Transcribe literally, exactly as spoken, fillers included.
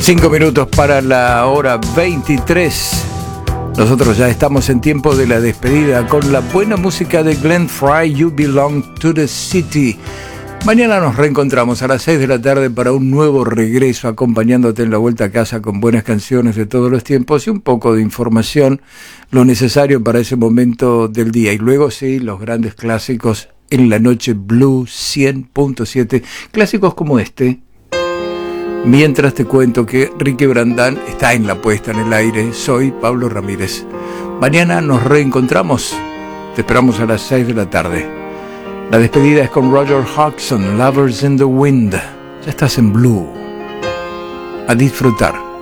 Cinco minutos para la hora veintitrés. Nosotros ya estamos en tiempo de la despedida con la buena música de Glenn Frey, You Belong to the City. Mañana nos reencontramos a las seis de la tarde para un nuevo regreso, acompañándote en la vuelta a casa con buenas canciones de todos los tiempos y un poco de información, lo necesario para ese momento del día. Y luego sí, los grandes clásicos en la noche Blue cien punto siete, clásicos como este. Mientras te cuento que Ricky Brandán está en la puesta en el aire, soy Pablo Ramírez. Mañana nos reencontramos, te esperamos a las seis de la tarde. La despedida es con Roger Hodgson, Lovers in the Wind. Ya estás en Blue. A disfrutar.